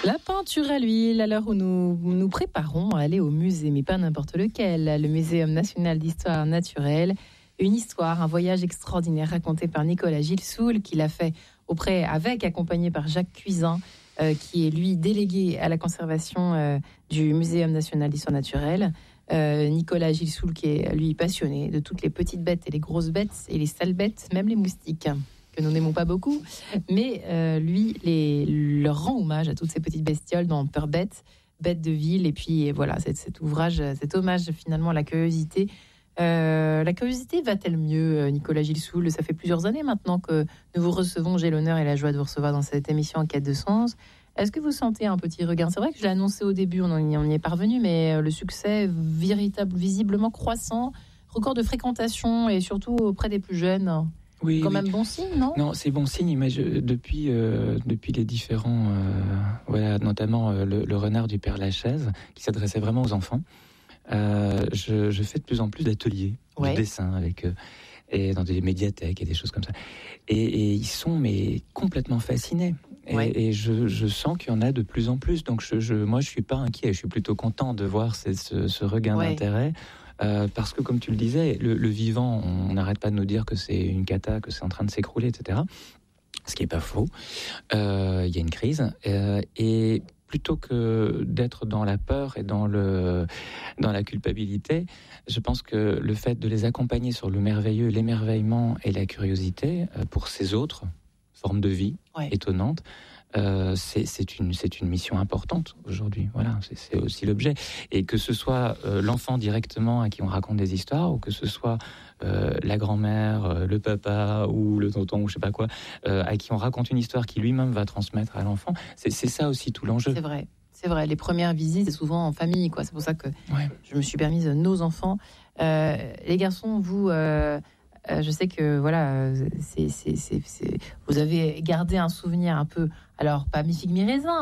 La peinture à l'huile, à l'heure où nous nous préparons à aller au musée, mais pas n'importe lequel, le Muséum national d'histoire naturelle. Une histoire, un voyage extraordinaire raconté par Nicolas Gilsoul, qui l'a fait accompagné par Jacques Cuisin, qui est lui délégué à la conservation du Muséum national d'histoire naturelle. Nicolas Gilsoul, qui est lui passionné de toutes les petites bêtes et les grosses bêtes et les sales bêtes, même les moustiques, que nous n'aimons pas beaucoup, mais lui leur rend hommage à toutes ces petites bestioles dans Peur bête, bête de ville, et puis voilà, cet ouvrage, cet hommage finalement à la curiosité. La curiosité va-t-elle mieux, Nicolas Gilsoul? Ça fait plusieurs années maintenant que nous vous recevons. J'ai l'honneur et la joie de vous recevoir dans cette émission En quête de sens. Est-ce que vous sentez un petit regain? C'est vrai que je l'ai annoncé au début, on y est parvenu, mais le succès visiblement croissant, record de fréquentation et surtout auprès des plus jeunes. Oui, quand même bon signe, non? Non, c'est bon signe, mais depuis les différents, notamment le renard du Père Lachaise, qui s'adressait vraiment aux enfants, je fais de plus en plus d'ateliers de dessin et dans des médiathèques et des choses comme ça. Et ils sont complètement fascinés. Et je sens qu'il y en a de plus en plus. Donc moi, je suis pas inquiet. Je suis plutôt content de voir ce regain d'intérêt. Parce que, comme tu le disais, le vivant, on n'arrête pas de nous dire que c'est une cata, que c'est en train de s'écrouler, etc. Ce qui n'est pas faux. Il y a une crise. Et plutôt que d'être dans la peur et dans la culpabilité, je pense que le fait de les accompagner sur le merveilleux, l'émerveillement et la curiosité pour ces autres formes de vie étonnantes, c'est une mission importante aujourd'hui. Voilà, c'est aussi l'objet. Et que ce soit l'enfant directement à qui on raconte des histoires, ou que ce soit la grand-mère, le papa ou le tonton ou je sais pas quoi, à qui on raconte une histoire qui lui-même va transmettre à l'enfant, c'est ça aussi tout l'enjeu. C'est vrai. Les premières visites, c'est souvent en famille, quoi. C'est pour ça que je me suis permise nos enfants. Les garçons, vous... je sais que voilà, vous avez gardé un souvenir un peu, alors pas mi-figue mi-raisin,